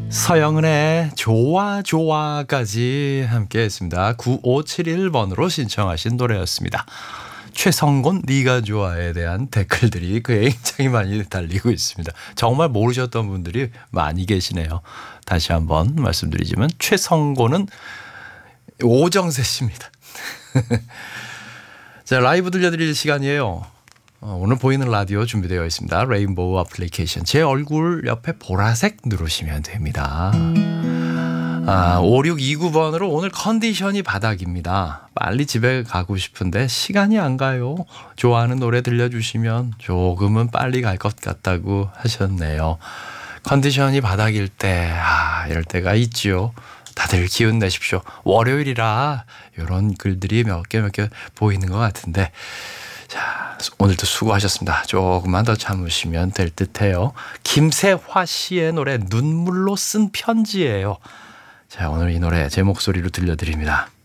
서영은의 좋아 좋아까지 함께 했습니다. 9571번으로 신청하신 노래였습니다. 최성곤 네가 좋아에 대한 댓글들이 굉장히 많이 달리고 있습니다. 정말 모르셨던 분들이 많이 계시네요. 다시 한번 말씀드리지만 최성곤은 오정세 씨입니다. 자, 라이브 들려드릴 시간이에요. 오늘 보이는 라디오 준비되어 있습니다. 레인보우 어플리케이션. 제 얼굴 옆에 보라색 누르시면 됩니다. 5629번으로 오늘 컨디션이 바닥입니다. 빨리 집에 가고 싶은데 시간이 안 가요. 좋아하는 노래 들려주시면 조금은 빨리 갈 것 같다고 하셨네요. 컨디션이 바닥일 때 이럴 때가 있지요. 다들 기운 내십시오. 월요일이라 이런 글들이 몇 개 보이는 것 같은데 자, 오늘도 수고하셨습니다. 조금만 더 참으시면 될 듯해요. 김세화 씨의 노래 눈물로 쓴 편지예요. 자, 오늘 이 노래 제 목소리로 들려드립니다.